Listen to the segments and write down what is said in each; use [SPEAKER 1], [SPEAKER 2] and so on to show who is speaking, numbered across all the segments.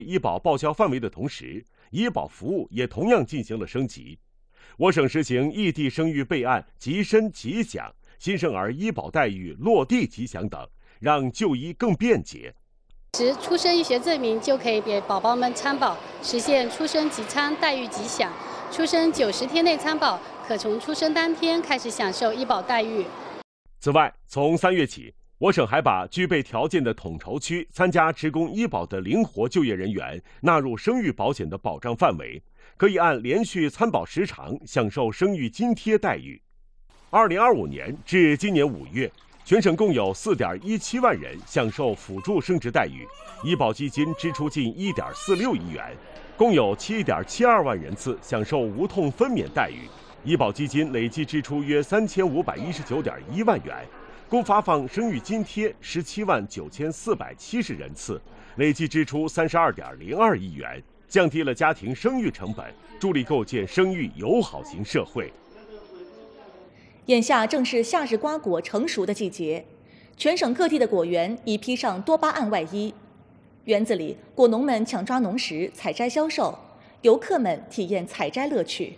[SPEAKER 1] 医保报销范围的同时，医保服务也同样进行了升级。我省实行异地生育备案、即申即享、新生儿医保待遇落地即享等，让就医更便捷。
[SPEAKER 2] 出生医学证明就可以给宝宝们参保，实现出生即参、待遇即享。出生90天内参保，可从出生当天开始享受医保待遇。
[SPEAKER 1] 此外，从3月起，我省还把具备条件的统筹区参加职工医保的灵活就业人员纳入生育保险的保障范围，可以按连续参保时长享受生育津贴待遇。2025年至今年5月，全省共有4.17万人享受辅助生殖待遇，医保基金支出近1.46亿元，共有7.72万人次享受无痛分娩待遇，医保基金累计支出约3519.1万元，共发放生育津贴17万9470人次，累计支出32.02亿元，降低了家庭生育成本，助力构建生育友好型社会。
[SPEAKER 3] 眼下正是夏日瓜果成熟的季节，全省各地的果园已披上多巴胺外衣，园子里果农们抢抓农时采摘销售，游客们体验采摘乐趣。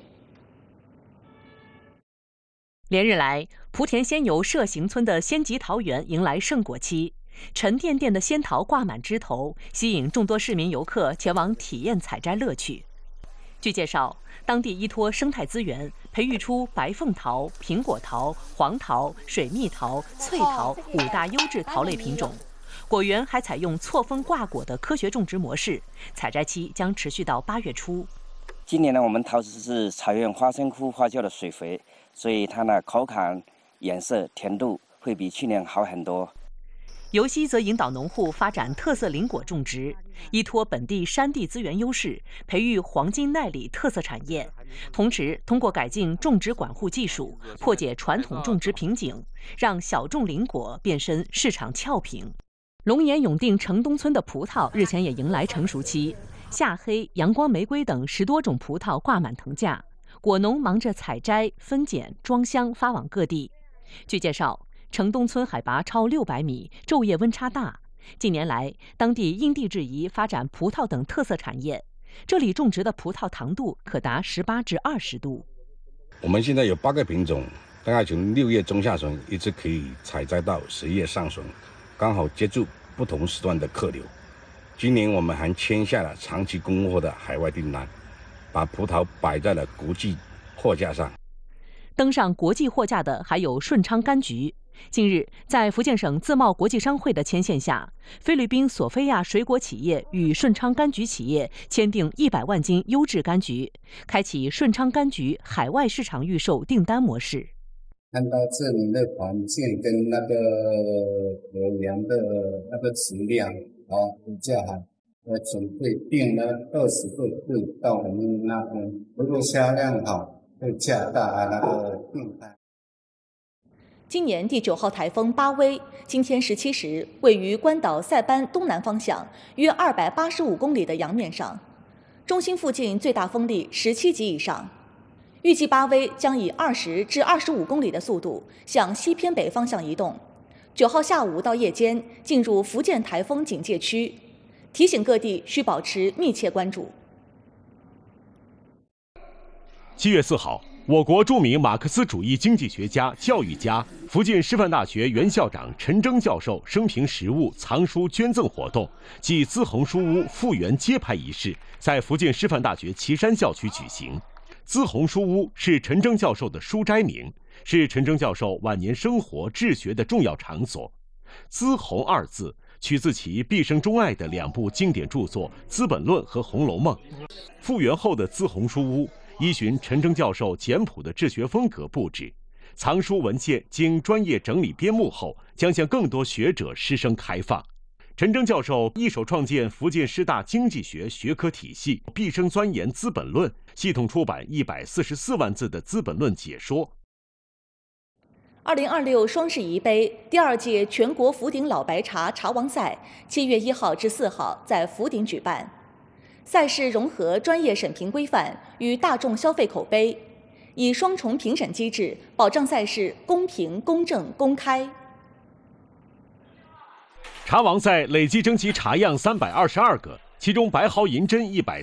[SPEAKER 4] 连日来，莆田仙游社行村的仙吉桃园迎来盛果期，沉甸甸的仙桃挂满枝头，吸引众多市民游客前往体验采摘乐趣。据介绍，当地依托生态资源，培育出白凤桃、苹果桃、黄桃、水蜜桃、翠桃5大优质桃类品种。果园还采用错峰挂果的科学种植模式，采摘期将持续到8月初。
[SPEAKER 5] 今年呢，我们桃子是采用花生枯发酵的水肥，所以它的口感、颜色、甜度会比去年好很多。
[SPEAKER 4] 尤溪则引导农户发展特色林果种植，依托本地山地资源优势，培育黄金耐李特色产业。同时，通过改进种植管护技术，破解传统种植瓶颈，让小众林果变身市场俏品。龙岩永定城东村的葡萄日前也迎来成熟期，夏黑、阳光玫瑰等10多种葡萄挂满藤架，果农忙着采摘、分拣、装箱发往各地。据介绍，城东村海拔超600米，昼夜温差大。近年来，当地因地制宜发展葡萄等特色产业，这里种植的葡萄糖度可达18至20度。
[SPEAKER 6] 我们现在有8个品种，大概从6月中下旬一直可以采摘到10月上旬，刚好接住不同时段的客流。今年我们还签下了长期供货的海外订单，把葡萄摆在了国际货架上。
[SPEAKER 4] 登上国际货架的还有顺昌柑橘。近日，在福建省自贸国际商会的牵线下，菲律宾索菲亚水果企业与顺昌柑橘企业签订100万斤优质柑橘，开启顺昌柑橘海外市场预售订单模式。
[SPEAKER 7] 看到这里的环境跟那个果园的那个质量比较好，我准备订了20个柜到我们那边，如果销量好，会加大那个订单。
[SPEAKER 3] 今年第9号台风巴威今天17时位于关岛塞班东南方向约285公里的洋面上，中心附近最大风力17级以上。预计巴威将以20至25公里的速度向西偏北方向移动，9号下午到夜间进入福建台风警戒区，提醒各地需保持密切关注。
[SPEAKER 1] 7月4号，我国著名马克思主义经济学家、教育家、福建师范大学原校长陈征教授生平实物藏书捐赠活动暨资宏书屋复原揭牌仪式在福建师范大学旗山校区举行。资宏书屋是陈征教授的书斋名，是陈征教授晚年生活治学的重要场所。资宏2字取自其毕生钟爱的2部经典著作《资本论》和《红楼梦》。复原后的资宏书屋依循陈征教授简朴的治学风格布置，藏书文献经专业整理编目后，将向更多学者师生开放。陈征教授一手创建福建师大经济学学科体系，毕生钻研《资本论》，系统出版144万字的《资本论解说》。
[SPEAKER 3] 2026双十一杯第2届全国福鼎老白茶茶王赛7月1号至4号在福鼎举办。赛事融合专业审评规范与大众消费口碑，以双重评审机制保障赛事公平、公正、公开。茶王赛累计征集茶样322个，
[SPEAKER 1] 其中白毫银针100